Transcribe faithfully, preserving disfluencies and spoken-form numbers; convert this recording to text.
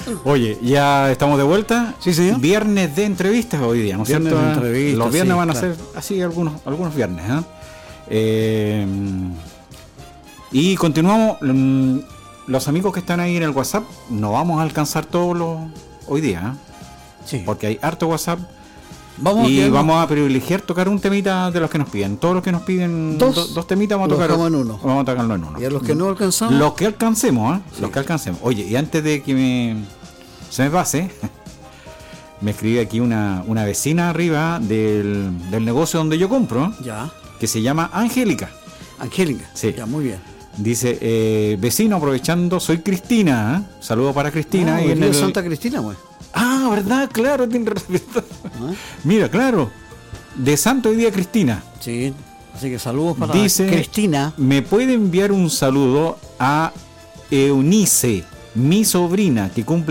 Oye, ya estamos de vuelta. Sí, señor. Viernes de entrevistas hoy día, ¿no es Viernes cierto? de entrevistas, Los viernes sí, van a claro. ser así algunos, algunos viernes, ¿eh? Eh, y continuamos. mm, Los amigos que están ahí en el WhatsApp, no vamos a alcanzar todos los hoy día, ¿eh? Sí. Porque hay harto WhatsApp. Vamos Y a vamos a privilegiar tocar un temita de los que nos piden. Todos los que nos piden Dos, do- dos temitas vamos a los tocar dejamos en uno. Vamos a tocarlo en uno. Y a los que no alcanzamos. Los que alcancemos, ¿eh? Sí. Los que alcancemos. Oye, y antes de que me se me pase, me escribe aquí una, una vecina arriba del, del negocio donde yo compro, Ya. que se llama Angélica. Angélica. Sí. Ya, muy bien. Dice, eh, vecino, aprovechando, soy Cristina. ¿eh? Saludo para Cristina. Ah, y en hoy día el... Santa Cristina, güey. Ah, ¿verdad? Claro, tiene razón. ¿Ah? Mira, claro. De Santo hoy día Cristina. Sí. Así que saludos para Dice, Cristina. ¿me puede enviar un saludo a Eunice, mi sobrina, que cumple